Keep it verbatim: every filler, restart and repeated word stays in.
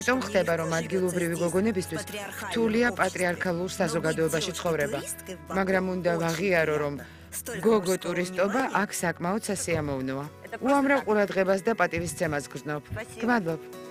რომ ხდება, რომ ადგილობრივი გოგონებისთვის რთულია პატრიარქალურ საზოგადოებაში ცხოვრება, მაგრამ უნდა ვაღიარო, რომ გოგო ტურისტობა აქ საკმაოდ სასიამოვნოა. უამრავ ყურადღებას და პატივისცემას გრძნობ. გმადლობ.